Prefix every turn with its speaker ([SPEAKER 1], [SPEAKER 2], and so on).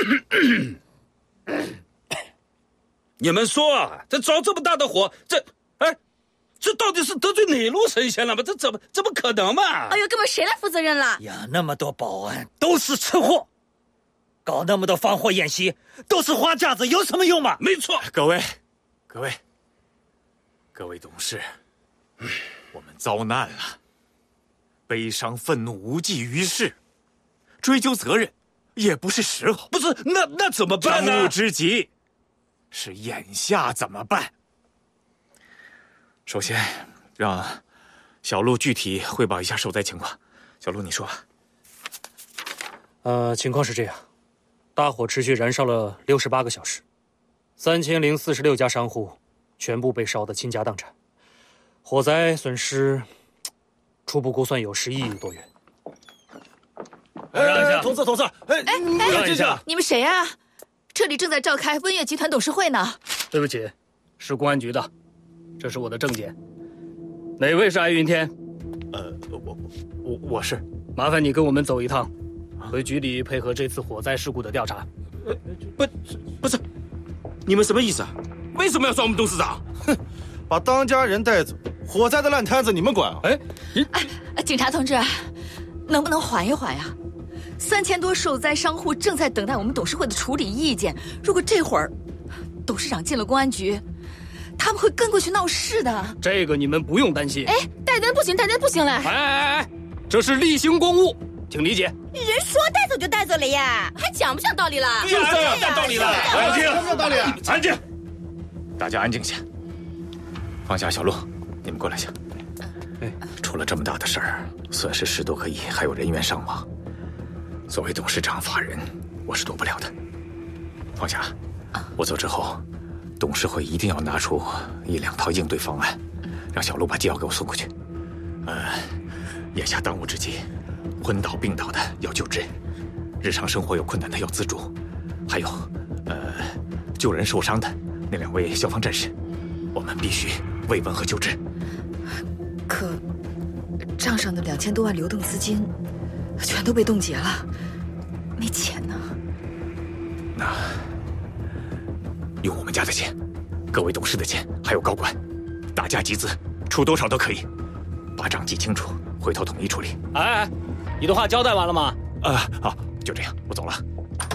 [SPEAKER 1] 你们说啊，这着这么大的火，这到底是得罪哪路神仙了吗？这怎么可能嘛？
[SPEAKER 2] 哎呦，哥们，谁来负责任了？
[SPEAKER 3] 呀，那么多保安都是吃货，搞那么多放火演习都是花架子，有什么用吗？
[SPEAKER 1] 没错，
[SPEAKER 4] 各位董事，我们遭难了，悲伤愤怒无济于事，追究责任也不是时候。
[SPEAKER 1] 不是，那怎么办呢？
[SPEAKER 4] 当务之急是眼下怎么办？首先，让小陆具体汇报一下受灾情况。小陆，你说。
[SPEAKER 5] 情况是这样，大火持续燃烧了68个小时，3046家商户全部被烧得倾家荡产，火灾损失初步估算有10亿多元。
[SPEAKER 3] 让一下，同志，
[SPEAKER 2] 让一下，你们谁啊？这里正在召开温悦集团董事会呢。
[SPEAKER 5] 对不起，是公安局的，这是我的证件。哪位是艾云天？
[SPEAKER 4] 我是。
[SPEAKER 5] 麻烦你跟我们走一趟，回局里配合这次火灾事故的调查。
[SPEAKER 1] 不是，你们什么意思啊？为什么要抓我们董事长？
[SPEAKER 6] 哼，把当家人带走，火灾的烂摊子你们管啊？
[SPEAKER 2] 警察同志，能不能缓一缓呀？3000多受灾商户正在等待我们董事会的处理意见。如果这会儿董事长进了公安局，他们会跟过去闹事的。
[SPEAKER 5] 这个你们不用担心。
[SPEAKER 2] 带人不行，带人不行了。
[SPEAKER 5] 这是例行公务，请理解。
[SPEAKER 7] 人说带走就带走了呀，还讲不讲道理了？
[SPEAKER 1] 就是讲道理了。
[SPEAKER 6] 安静，什么道理？
[SPEAKER 1] 安静，
[SPEAKER 4] 大家安静下。放下小陆，你们过来一下。出了这么大的事儿，损失10多个亿，还有人员伤亡。作为董事长法人，我是躲不了的。放下，我走之后，董事会一定要拿出1、2套应对方案，让小陆把纪要给我送过去。眼下当务之急，昏倒病倒的要救治，日常生活有困难的要资助，还有，救人受伤的那2位消防战士，我们必须慰问和救治。
[SPEAKER 2] 可账上的2000多万流动资金全都被冻结了，没钱呢。
[SPEAKER 4] 那用我们家的钱，各位董事的钱，还有高管，大家集资，出多少都可以，把账记清楚，回头统一处理。
[SPEAKER 5] 你的话交代完了吗？
[SPEAKER 4] 好，就这样，我走了。